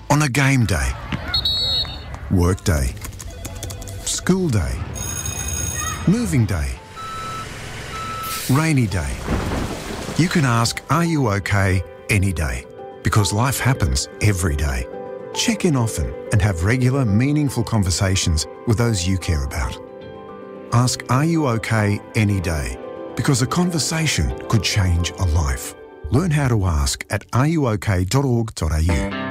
On a game day, work day, school day, moving day, rainy day. You can ask, "Are you okay?" any day, because life happens every day. Check in often and have regular, meaningful conversations with those you care about. Ask, "Are you okay?" any day, because a conversation could change a life. Learn how to ask at areyouok.org.au.